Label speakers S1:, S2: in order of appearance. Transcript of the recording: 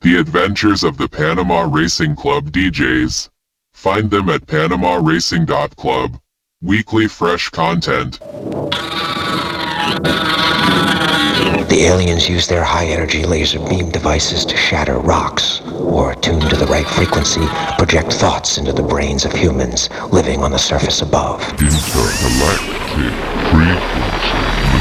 S1: The Adventures of the Panama Racing Club DJs. Find them at panamaracing.club. Weekly fresh content.
S2: The aliens use their high-energy laser beam devices to shatter rocks, or tuned to the right frequency, project thoughts into the brains of humans living on the surface above.
S1: Intergalactic frequency.